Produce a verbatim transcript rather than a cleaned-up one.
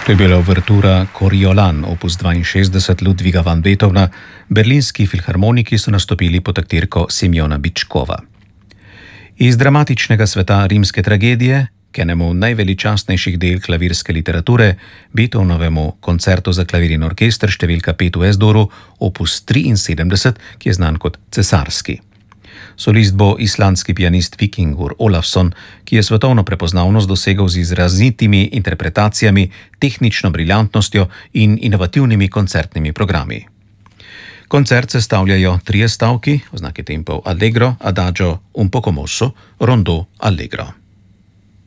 To je bila uvertura Coriolan, opus dvainšestdeset Ludviga van Beethovna. Berlinski filharmoniki so nastopili pod taktirko Semjona Bičkova. Iz dramatičnega sveta rimske tragedije, k enemu najveličastnejših del klavirske literature, Beethovenovemu koncertu za klavir in orkester številka pet v S-duru, opus triinsedemdeset, ki je znan kot cesarski. Solist bo islandski pianist Víkingur Ólafsson, ki je svetovno prepoznavnost dosegel z izrazitimi interpretacijami, tehnično briljantnostjo in inovativnimi koncertnimi programi. Koncert sestavljajo trije stavki, oznake tempov allegro, adagio, un poco mosso, rondo, allegro.